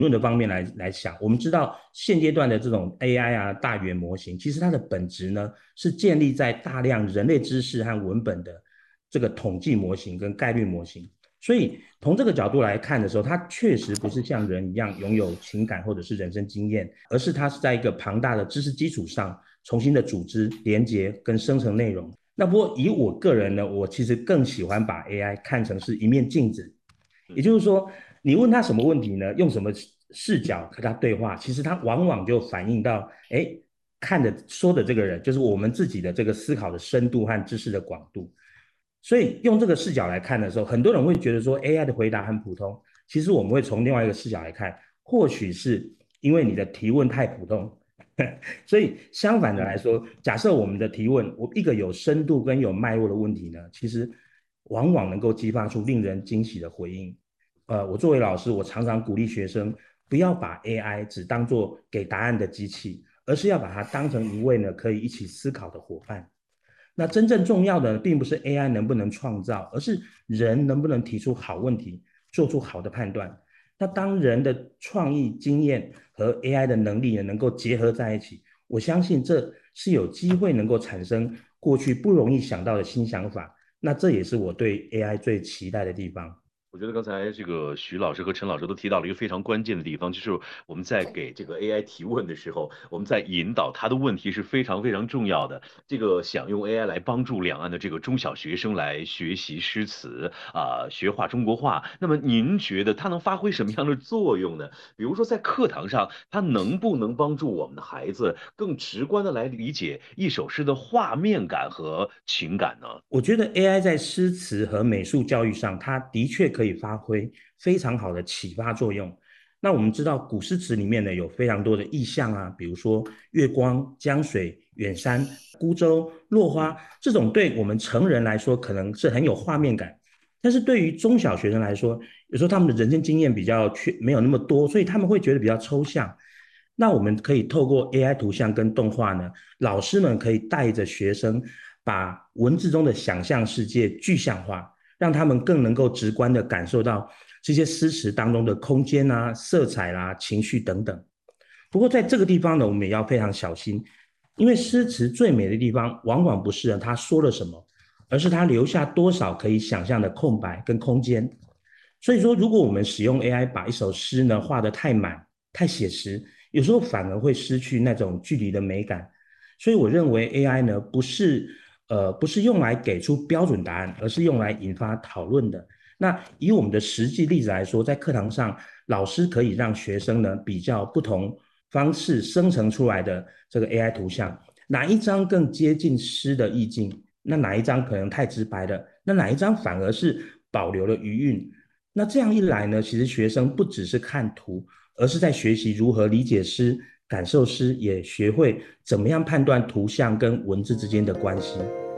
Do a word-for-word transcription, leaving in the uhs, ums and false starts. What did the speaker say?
论的方面来来想，我们知道现阶段的这种 A I 啊大语言模型，其实它的本质呢是建立在大量人类知识和文本的这个统计模型跟概率模型。所以从这个角度来看的时候，它确实不是像人一样拥有情感或者是人生经验，而是它是在一个庞大的知识基础上重新的组织、连接跟生成内容。那不过以我个人呢，我其实更喜欢把 A I 看成是一面镜子，也就是说，你问他什么问题呢？用什么视角和他对话，其实他往往就反映到，哎，看的说的这个人，就是我们自己的这个思考的深度和知识的广度。所以用这个视角来看的时候，很多人会觉得说 A I 的回答很普通。其实我们会从另外一个视角来看，或许是因为你的提问太普通，所以相反的来说，假设我们的提问，我一个有深度跟有脉络的问题呢，其实往往能够激发出令人惊喜的回应。呃，我作为老师，我常常鼓励学生不要把 A I 只当做给答案的机器，而是要把它当成一位呢可以一起思考的伙伴。那真正重要的并不是 A I 能不能创造，而是人能不能提出好问题，做出好的判断。那当人的创意经验和 A I 的能力呢能够结合在一起，我相信这是有机会能够产生过去不容易想到的新想法。那这也是我对 A I 最期待的地方。 我觉得刚才这个徐老师和陈老师都提到了一个非常关键的地方，就是我们在给这个 A I 提问的时候，我们在引导它的问题是非常非常重要的。这个想用 A I 来帮助两岸的这个中小学生来学习诗词啊、学画中国画，那么您觉得它能发挥什么样的作用呢？比如说在课堂上，它能不能帮助我们的孩子更直观的来理解一首诗的画面感和情感呢？ 我觉得 A I 在诗词和美术教育上，它的确可以发挥非常好的启发作用。那我们知道古诗词里面呢有非常多的意象啊，比如说月光、江水、远山、孤舟、落花， 嗯。 这种对我们成人来说可能是很有画面感，但是对于中小学生来说，有时候他们的人生经验比较缺，没有那么多，所以他们会觉得比较抽象。那我们可以透过 A I 图像跟动画呢，老师们可以带着学生把文字中的想象世界具象化，让他们更能够直观的感受到这些诗词当中的空间啊、色彩啦、啊、情绪等等。不过在这个地方呢，我们也要非常小心，因为诗词最美的地方，往往不是他说了什么，而是他留下多少可以想象的空白跟空间。所以说，如果我们使用 A I 把一首诗呢画得太满、太写实，有时候反而会失去那种距离的美感。所以我认为 A I 呢不是呃不是用来给出标准答案，而是用来引发讨论的。那以我们的实际例子来说，在课堂上，老师可以让学生呢比较不同方式生成出来的这个 A I 图像，哪一张更接近诗的意境？那哪一张可能太直白了？那哪一张反而是保留了余韵？那这样一来呢，其实学生不只是看图，而是在学习如何理解诗、感受诗，也学会怎么样判断图像跟文字之间的关系。